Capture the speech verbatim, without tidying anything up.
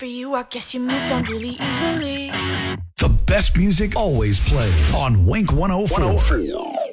for you, I guess you moved on really easily. The best music always plays on Wink one oh four.